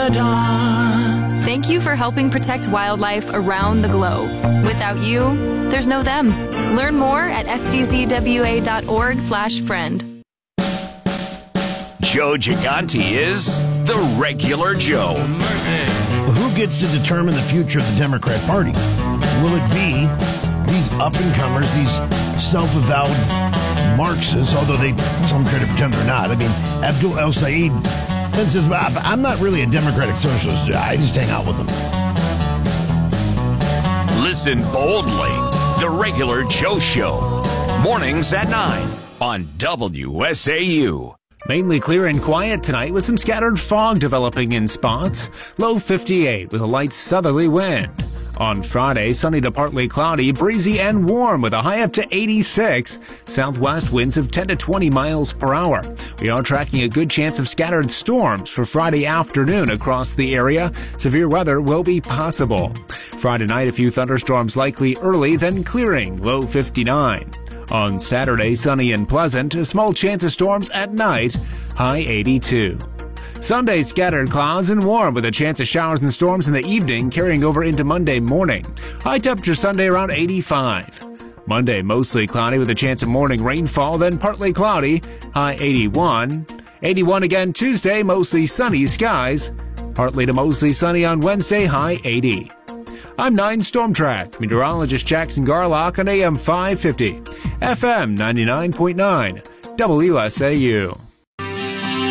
paradise. Thank you for helping protect wildlife around the globe. Without you, there's no them. Learn more at sdzwa.org/friend. Joe Gigante is the regular Joe. Mercy. Who gets to determine the future of the Democrat Party? Will it be these up-and-comers, these self-avowed Marxists, although some try to pretend they're not? I mean, Abdul El-Sayed then says, well, I'm not really a democratic socialist. I just hang out with them. Listen boldly. The regular Joe Show. Mornings at 9 on WSAU. Mainly clear and quiet tonight with some scattered fog developing in spots. Low 58 with a light southerly wind. On Friday, sunny to partly cloudy, breezy and warm with a high up to 86. Southwest winds of 10 to 20 miles per hour. We are tracking a good chance of scattered storms for Friday afternoon across the area. Severe weather will be possible. Friday night, a few thunderstorms likely early, then clearing, low 59. On Saturday, sunny and pleasant, a small chance of storms at night, high 82. Sunday, scattered clouds and warm with a chance of showers and storms in the evening carrying over into Monday morning. High temperature Sunday around 85. Monday, mostly cloudy with a chance of morning rainfall, then partly cloudy, high 81. 81 again Tuesday, mostly sunny skies. Partly to mostly sunny on Wednesday, high 80. I'm 9 Storm Track meteorologist Jackson Garlock on AM 550, FM 99.9, WSAU.